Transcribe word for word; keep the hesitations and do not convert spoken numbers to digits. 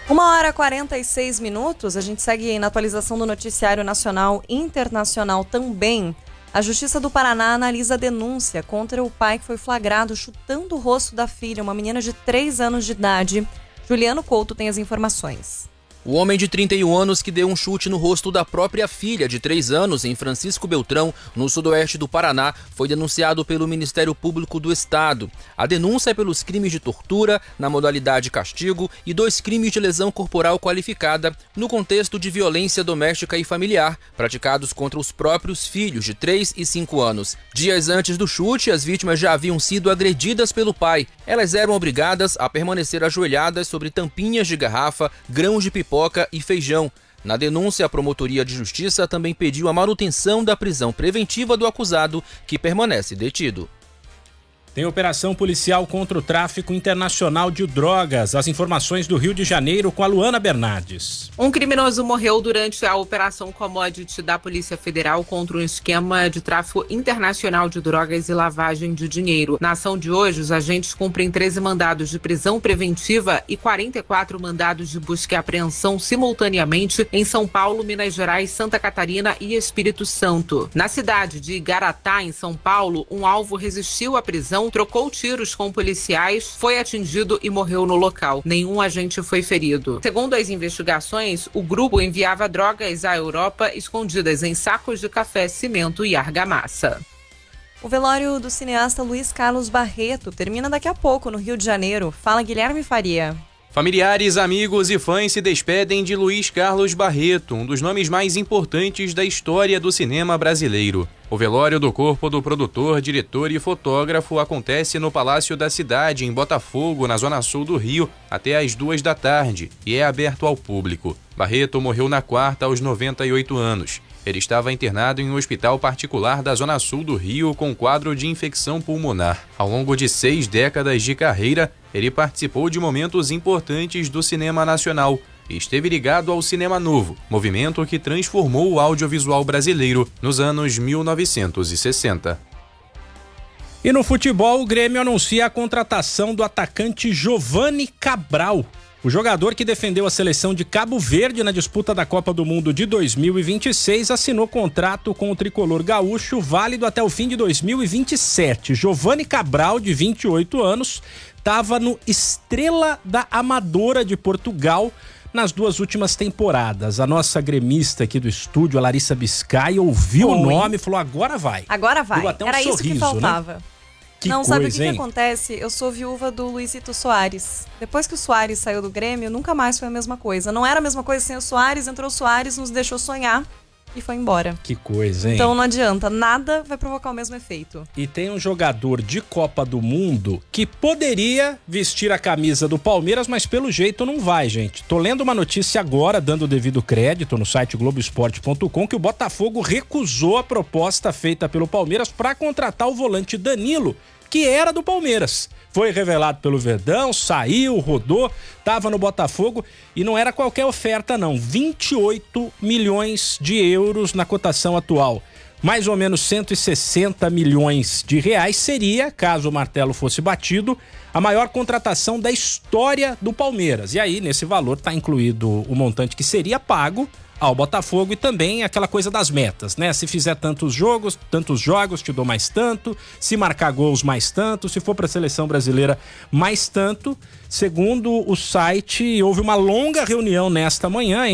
Uma hora e quarenta e seis minutos, a gente segue na atualização do noticiário nacional e internacional também. A Justiça do Paraná analisa a denúncia contra o pai que foi flagrado chutando o rosto da filha, uma menina de três anos de idade. Juliano Couto tem as informações. O homem de trinta e um anos que deu um chute no rosto da própria filha de três anos em Francisco Beltrão, no sudoeste do Paraná, foi denunciado pelo Ministério Público do Estado. A denúncia é pelos crimes de tortura, na modalidade castigo, e dois crimes de lesão corporal qualificada, no contexto de violência doméstica e familiar, praticados contra os próprios filhos de três e cinco anos. Dias antes do chute, as vítimas já haviam sido agredidas pelo pai. Elas eram obrigadas a permanecer ajoelhadas sobre tampinhas de garrafa, grãos de pipoca e feijão. Na denúncia, a Promotoria de Justiça também pediu a manutenção da prisão preventiva do acusado, que permanece detido. Tem operação policial contra o tráfico internacional de drogas. As informações do Rio de Janeiro com a Luana Bernardes. Um criminoso morreu durante a Operação Commodity da Polícia Federal contra um esquema de tráfico internacional de drogas e lavagem de dinheiro. Na ação de hoje, os agentes cumprem treze mandados de prisão preventiva e quarenta e quatro mandados de busca e apreensão simultaneamente em São Paulo, Minas Gerais, Santa Catarina e Espírito Santo. Na cidade de Igaratá, em São Paulo, um alvo resistiu à prisão, trocou tiros com policiais, foi atingido e morreu no local. Nenhum agente foi ferido. Segundo as investigações, o grupo enviava drogas à Europa escondidas em sacos de café, cimento e argamassa. O velório do cineasta Luiz Carlos Barreto termina daqui a pouco no Rio de Janeiro. Fala, Guilherme Faria. Familiares, amigos e fãs se despedem de Luiz Carlos Barreto, um dos nomes mais importantes da história do cinema brasileiro. O velório do corpo do produtor, diretor e fotógrafo acontece no Palácio da Cidade, em Botafogo, na zona sul do Rio, até às duas da tarde e é aberto ao público. Barreto morreu na quarta aos noventa e oito anos. Ele estava internado em um hospital particular da zona sul do Rio com quadro de infecção pulmonar. Ao longo de seis décadas de carreira, ele participou de momentos importantes do cinema nacional e esteve ligado ao Cinema Novo, movimento que transformou o audiovisual brasileiro nos anos mil novecentos e sessenta. E no futebol, o Grêmio anuncia a contratação do atacante Giovani Cabral. O jogador que defendeu a seleção de Cabo Verde na disputa da Copa do Mundo de dois mil e vinte e seis assinou contrato com o tricolor gaúcho, válido até o fim de dois mil e vinte e sete. Giovani Cabral, de vinte e oito anos, estava no Estrela da Amadora de Portugal nas duas últimas temporadas. A nossa gremista aqui do estúdio, a Larissa Biscay, ouviu Oi. o nome e falou: agora vai. Agora vai. Deu até um Era sorriso, isso que faltava. Né? Que não, coisa, sabe o que, que hein? acontece? Eu sou viúva do Luizito Soares. Depois que o Soares saiu do Grêmio, nunca mais foi a mesma coisa. Não era a mesma coisa sem o Soares, entrou o Soares, nos deixou sonhar e foi embora. Que coisa, hein? Então não adianta, nada vai provocar o mesmo efeito. E tem um jogador de Copa do Mundo que poderia vestir a camisa do Palmeiras, mas pelo jeito não vai, gente. Tô lendo uma notícia agora, dando o devido crédito no site globo esporte ponto com, que o Botafogo recusou a proposta feita pelo Palmeiras para contratar o volante Danilo, que era do Palmeiras. Foi revelado pelo Verdão, saiu, rodou, estava no Botafogo e não era qualquer oferta não, vinte e oito milhões de euros na cotação atual. Mais ou menos cento e sessenta milhões de reais seria, caso o martelo fosse batido, a maior contratação da história do Palmeiras. E aí, nesse valor, está incluído o montante que seria pago ao Botafogo e também aquela coisa das metas, né? Se fizer tantos jogos, tantos jogos, te dou mais tanto. Se marcar gols, mais tanto. Se for para a seleção brasileira, mais tanto. Segundo o site, houve uma longa reunião nesta manhã